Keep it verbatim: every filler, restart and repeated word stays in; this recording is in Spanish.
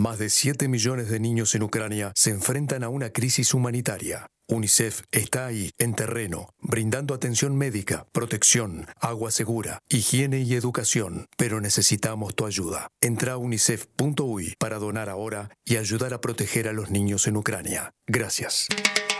Más de siete millones de niños en Ucrania se enfrentan a una crisis humanitaria. UNICEF está ahí, en terreno, brindando atención médica, protección, agua segura, higiene y educación. Pero necesitamos tu ayuda. Entra a unicef punto uy para donar ahora y ayudar a proteger a los niños en Ucrania. Gracias.